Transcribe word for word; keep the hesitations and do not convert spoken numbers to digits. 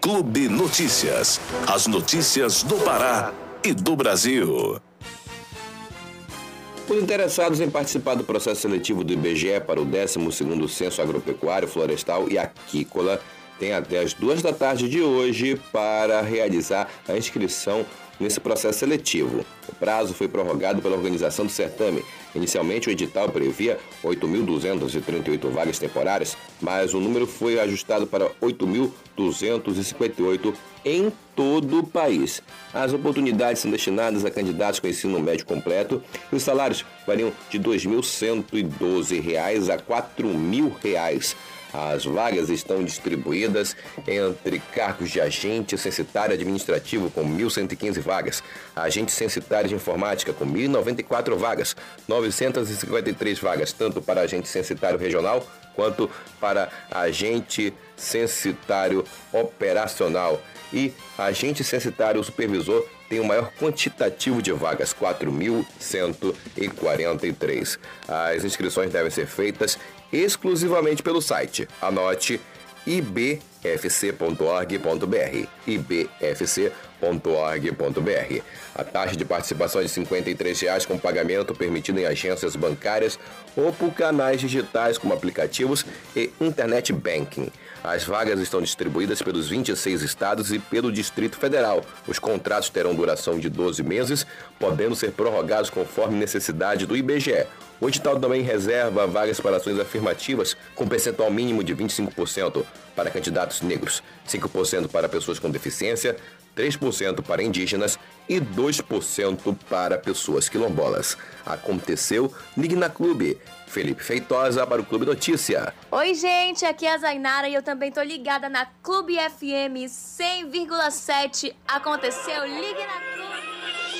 Clube Notícias. As notícias do Pará e do Brasil. Os interessados em participar do processo seletivo do I B G E para o décimo segundo Censo Agropecuário, Florestal e Aquícola têm até as duas da tarde de hoje para realizar a inscrição nesse processo seletivo. O prazo foi prorrogado pela organização do certame. Inicialmente, o edital previa oito mil duzentas e trinta e oito vagas temporárias, mas o número foi ajustado para oito mil duzentas e cinquenta e oito em todo o país. As oportunidades são destinadas a candidatos com ensino médio completo e os salários variam de dois mil cento e doze reais a quatro mil reais. As vagas estão distribuídas entre cargos de agente censitário administrativo com mil cento e quinze vagas, agente censitário de informática com mil e noventa e quatro vagas, novecentas e cinquenta e três vagas, tanto para agente censitário regional quanto para agente censitário operacional. E agente censitário supervisor tem o maior quantitativo de vagas, quatro mil cento e quarenta e três. As inscrições devem ser feitas exclusivamente pelo site. Anote i b f c ponto org ponto b r, i b f c ponto org ponto b r. A taxa de participação é de cinquenta e três reais com pagamento permitido em agências bancárias ou por canais digitais como aplicativos e internet banking. As vagas estão distribuídas pelos vinte e seis estados e pelo Distrito Federal. Os contratos terão duração de doze meses, podendo ser prorrogados conforme necessidade do I B G E. O edital também reserva vagas para ações afirmativas com percentual mínimo de vinte e cinco por cento para candidatos negros, cinco por cento para pessoas com deficiência, três por cento para indígenas e dois por cento para pessoas quilombolas. Aconteceu, ligue na Clube. Felipe Feitosa para o Clube Notícia. Oi, gente, aqui é a Zainara e eu também tô ligada na Clube F M cem vírgula sete. Aconteceu, ligue na Clube.